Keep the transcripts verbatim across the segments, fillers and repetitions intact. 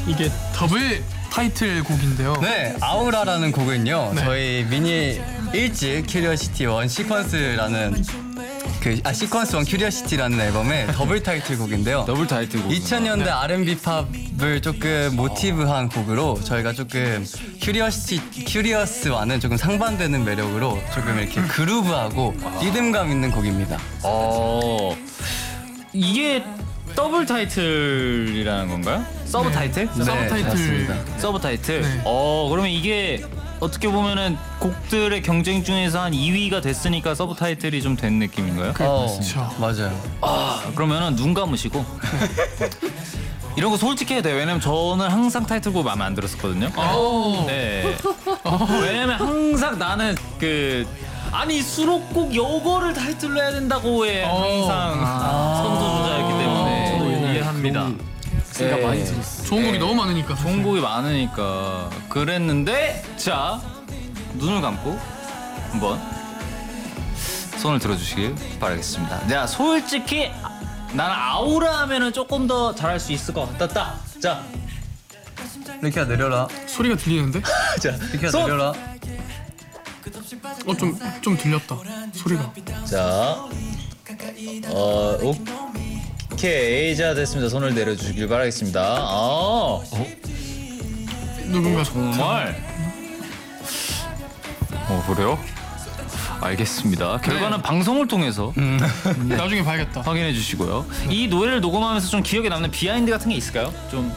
이게 더블 타이틀곡인데요. 네, 아우라라는 곡은요. 네. 저희 미니 일집 큐리어시티 원 시퀀스라는 그 아 시퀀스 원 큐리어시티라는 앨범의 더블 타이틀곡인데요. 더블 타이틀곡. 이천 년대 알앤비 팝을 조금 모티브한 곡으로 저희가 조금 큐리어시티 큐리어스와는 조금 상반되는 매력으로 조금 이렇게 그루브하고 리듬감 있는 곡입니다. 어 이게 더블 타이틀이라는 건가요? 서브 네. 타이틀? 네, 서브 타이틀. 맞습니다. 서브 타이틀. 네. 어 그러면 이게 어떻게 보면은 곡들의 경쟁 중에서 한 이 위가 됐으니까 서브 타이틀이 좀 된 느낌인가요? 어, 그렇죠. 맞아요. 아 그러면은 눈 감으시고 이런 거 솔직히 해야 돼요. 왜냐면 저는 항상 타이틀곡 마음에 안 들었었거든요. 오. 네. 왜냐면 항상 나는 그 아니 수록곡 요거를 타이틀로 해야 된다고 해 항상 아. 선두주자였기 때문에 저도 이해합니다. 생각 네. 많이 들었어요. 좋은 곡이 너무 많으니까. 사실. 좋은 곡이 많으니까 그랬는데 자 눈을 감고 한번 손을 들어주시길 바라겠습니다. 자 솔직히 나는 아우라 하면은 조금 더 잘할 수 있을 것 같았다. 자, 리키야 내려라. 소리가 들리는데? 자, 리키야 손! 내려라. 어, 좀, 좀 들렸다. 소리가. 자, 어, 오케이, 자 됐습니다. 손을 내려주시길 바라겠습니다. 아, 누군가 정말. 어 그래요? 알겠습니다. 결과는 네. 방송을 통해서 나중에 봐야겠다. 확인해 주시고요. 이 노래를 녹음하면서 좀 기억에 남는 비하인드 같은 게 있을까요? 좀.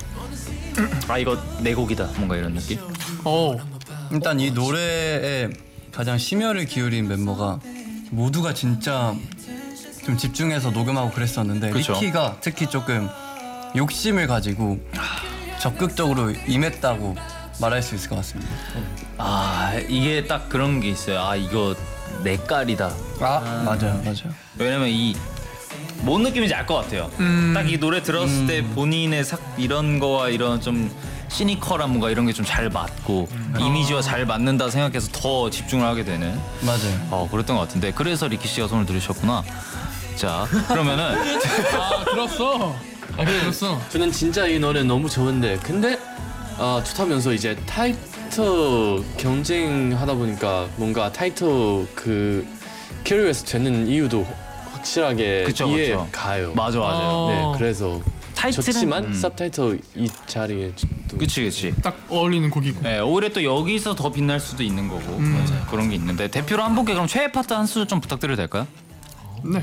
아 이거 내 곡이다 뭔가 이런 느낌. 어. 일단 이 노래에 가장 심혈을 기울인 멤버가 모두가 진짜 좀 집중해서 녹음하고 그랬었는데 그쵸. 리키가 특히 조금 욕심을 가지고 적극적으로 임했다고 말할 수 있을 것 같습니다. 아 이게 딱 그런 게 있어요. 아 이거 내 깔이다. 아, 맞아요, 맞아요. 왜냐면 이 뭔 느낌인지 알 것 같아요. 음. 딱 이 노래 들었을 때 본인의 삭 이런 거와 이런 좀 시니컬한 뭔가 이런 게 좀 잘 맞고 이미지와 잘 맞는다 생각해서 더 집중을 하게 되는. 맞아요. 어 그랬던 것 같은데 그래서 리키 씨가 손을 들으셨구나. 자 그러면은 아, 들었어. 아, 들었어. 저는 진짜 이 노래 너무 좋은데 근데 어, 좋다면서 이제 타이틀 경쟁하다 보니까 뭔가 타이틀 그 캐리어에서 되는 이유도 확실하게 그쵸, 이해 그쵸. 가요. 맞아 맞아. 어. 네, 그래서 타이틀은 좋지만 음. 서브타이틀 이 자리에 또 그치 그치. 딱 어울리는 곡이고. 네, 오히려 또 여기서 더 빛날 수도 있는 거고 맞아요. 그런 게 있는데 대표로 한 분께 그럼 최애 파트 한 수 좀 부탁드려도 될까요? 네.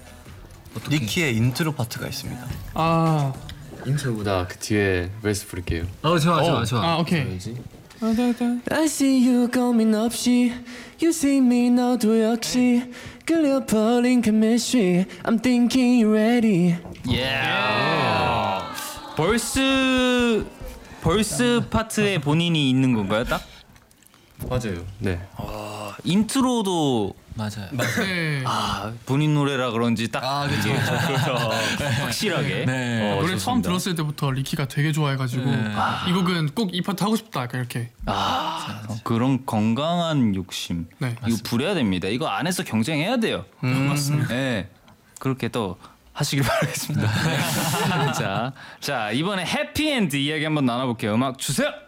리키의 인트로 파트가 있습니다. 아, 인트로보다 그 뒤에 벨스 부를게요. 어 좋아 좋아 좋아. 아, 오케이. 뭐지? I see you 고민 없이 You see me 너도 역시 끌려버린 chemistry I'm thinking you're ready 예. 벌스 벌스 파트에 본인이 있는 건가요, 딱? 맞아요. 네. 인트로도 맞아요. 네. 아 본인 노래라 그런지 딱 아, 그쵸. 이게 좋고요. 확실하게. 네. 어, 노래 처음 좋습니다. 들었을 때부터 리키가 되게 좋아해가지고 이 곡은 꼭 이 파트 하고 싶다 약간 이렇게. 아 그런 건강한 욕심. 네. 이거 부려야 됩니다. 이거 안에서 경쟁해야 돼요. 맞습니다. 네. 그렇게 또 하시길 바라겠습니다. 자, 자 이번에 해피엔드 이야기 한번 나눠볼게요. 음악 주세요.